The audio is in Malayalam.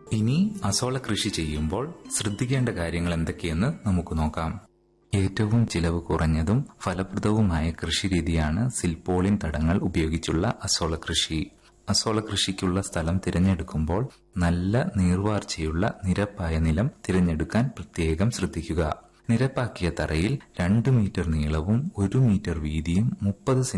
ഇനി അസോള കൃഷി ചെയ്യുമ്പോൾ ശ്രദ്ധിക്കേണ്ട കാര്യങ്ങൾ എന്തൊക്കെയെന്ന് നമുക്ക് നോക്കാം. ഏറ്റവും ചിലവ് കുറഞ്ഞതും ഫലപ്രദവുമായ കൃഷിരീതിയാണ് സിൽപോളിൻ തടങ്ങൾ ഉപയോഗിച്ചുള്ള അസോള കൃഷി. അസോള കൃഷിക്കുള്ള സ്ഥലം തിരഞ്ഞെടുക്കുമ്പോൾ നല്ല നീർവാർച്ചയുള്ള നിരപ്പായ നിലം തിരഞ്ഞെടുക്കാൻ പ്രത്യേകം ശ്രദ്ധിക്കുക. നിരപ്പാക്കിയ തറയിൽ 2 മീറ്റർ നീളവും 1 മീറ്റർ വീതിയും 30